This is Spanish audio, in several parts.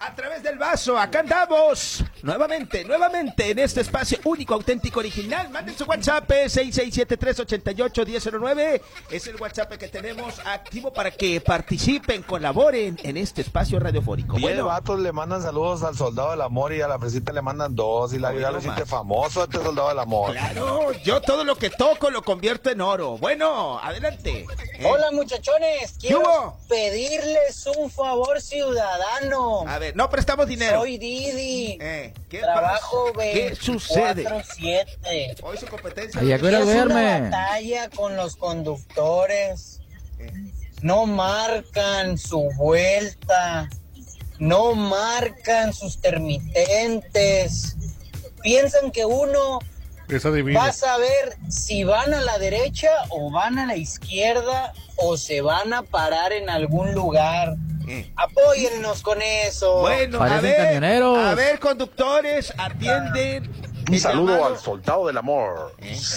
A través del vaso, acá andamos nuevamente en este espacio único, auténtico, original. Manden su WhatsApp 6673881009. Es el WhatsApp que tenemos activo para que participen, colaboren en este espacio radiofónico. 10 vatos le mandan saludos al Soldado del Amor y a la Fresita le mandan 2 y la vida lo hiciste famoso este Soldado del Amor. Claro, yo todo lo que toco lo convierto en oro. Bueno, adelante. Hola muchachones, quiero pedirles un favor ciudadano. A ver, no prestamos dinero. Soy Didi. ¿Qué Trabajo ¿Qué sucede? 24/7. Hoy su competencia. ¿Y a qué hora Es una duerme? batalla con los conductores. No marcan su vuelta. No marcan sus termitentes. Piensan que uno va a saber si van a la derecha o van a la izquierda o se van a parar en algún lugar. Apóyennos con eso. Bueno, Parecen camioneros. a ver, conductores, atienden. Un el saludo llamado. al Soldado del Amor.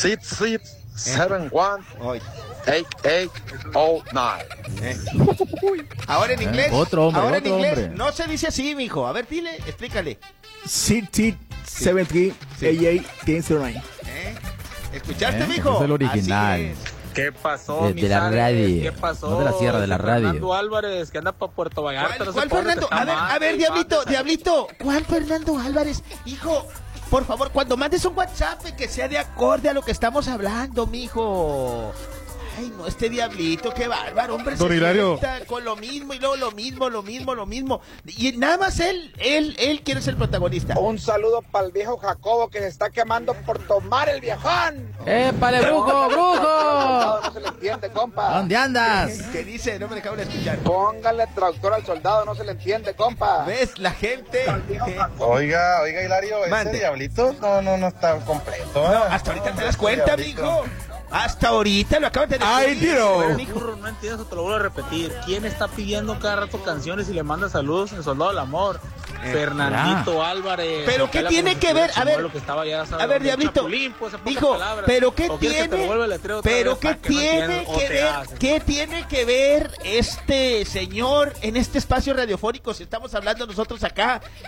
66718809. Ahora en inglés. Otro hombre, ahora otro en inglés. hombre. No se dice así, mijo. A ver, dile, explícale. City 73881009. ¿Escuchaste, mijo? Ese es el original. Así es. ¿Qué pasó, De la radio. ¿Qué pasó? No de la sierra, de la radio. Fernando Álvarez, que anda para Puerto Vallarta. ¿Cuál Fernando? A ver, Diablito. ¿Cuál Fernando Álvarez? Hijo, por favor, cuando mandes un WhatsApp que sea de acorde a lo que estamos hablando, mijo. Ay, no, este Diablito, qué bárbaro, hombre. Don se Hilario. sienta con lo mismo y luego lo mismo. Y nada más él quiere ser protagonista. Un saludo para el viejo Jacobo que se está quemando por tomar el viejón. ¡Épale, brujo, brujo! No se le entiende, compa. ¿Dónde andas? ¿Qué dice? No me dejaron escuchar. Póngale traductor al soldado, no se le entiende, compa. ¿Ves? La gente. Oiga, Hilario, Mande. ese diablito no está completo. No, hasta ahorita te das cuenta, mijo. Hasta ahorita lo acaban de decir. ¡Ay, tiro! Burro, no entiendes, te lo vuelvo a repetir. ¿Quién está pidiendo cada rato canciones y le manda saludos en Soldado del Amor? Fernandito Álvarez. ¿Pero qué Aquella tiene que ver? A ver, lo que estaba ya, ¿sabes? a ver, Un Diablito, chapulín, pues, en pocas dijo, palabras. pero ¿qué ¿O quieres que te tiene? lo vuelva a letreo otra Pero vez ¿qué para que no tiene entiendas o que te ver? haces? ¿Qué tiene que ver este señor en este espacio radiofónico si estamos hablando nosotros acá